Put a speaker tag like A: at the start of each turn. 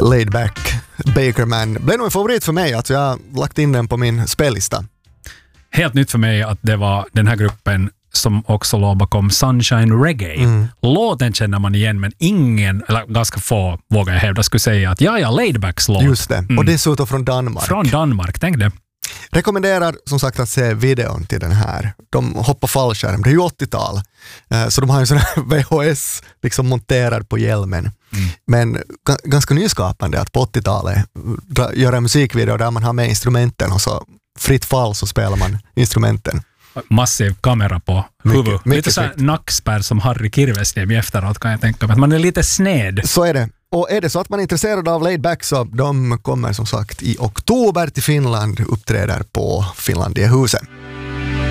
A: Laid Back, Bakerman. Blev nog en favorit för mig, alltså jag har lagt in den på min spellista.
B: Helt nytt för mig att det var den här gruppen som också låg bakom Sunshine Reggae. Låten känner man igen, men ingen, eller ganska få vågar jag hävda, skulle säga att Laid Backs låt.
A: Just det, och dessutom från Danmark.
B: Från Danmark, tänk det.
A: Rekommenderar som sagt att se videon till den här. De hoppar fallskärm, det är ju 80-tal. Så de har ju sån här VHS liksom monterad på hjälmen. Men ganska nyskapande att på 80-talet göra en musikvideo där man har med instrumenten och så fritt fall så spelar man instrumenten.
B: Massiv kamera på huvudet. Lite så här nackspärr som Harry Kirvesniemi efteråt kan jag tänka mig. Att man är lite sned.
A: Så är det. Och är det så att man är intresserad av Laid Back så de kommer som sagt i oktober till Finland, uppträder på Finlandia huset.